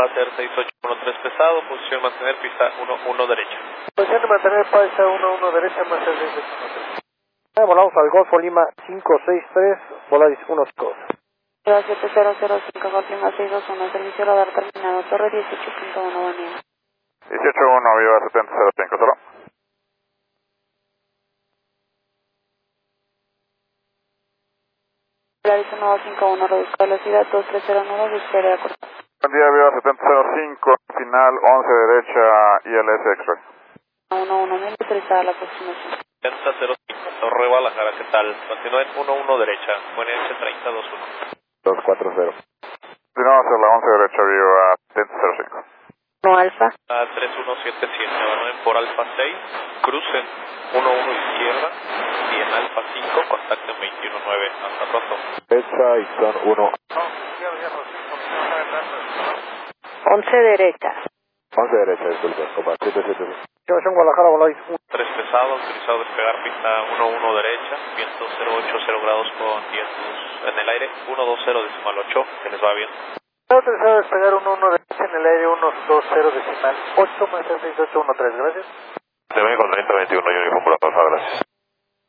Va a ser 6813 pesado, posición mantener pista 11 derecha. Posición de mantener pista 11 derecha, más el 6813. Volamos al Golfo Lima 563, Volaris 15. 7005, Golfo 621, servicio radar terminado, torre 18.1, buen día. 181, viva 7005, solo. Volaris 1251, reduzca velocidad 2309, búsqueda de acuerdo. Buen día, viva 7005, final 11 derecha, ILS X-Ray. 11.000, autorizada la aproximación. 7005, Torre Guadalajara, ¿qué tal? Continúa en 11 derecha, QNH 3021. 240. Continuamos a la 11 derecha, viva 7005. No alfa. A 3177, abandonen por Alfa 6, crucen 11 izquierda y en Alfa 5, contacten 219. Hasta pronto. Derecha y son 1. 11 derecha. 11 derecha, disculpe, compa, 775. Llevación Guadalajara, Volaris 3 pesado, autorizado a despegar pista 11 derecha, viento 080 grados con vientos en el aire, 120.8, que les va bien. autorizado a despegar 11 derecha en el aire 120.8 más el 6813, gracias. Te vengo con 3021 y uniforme por la pasada, gracias.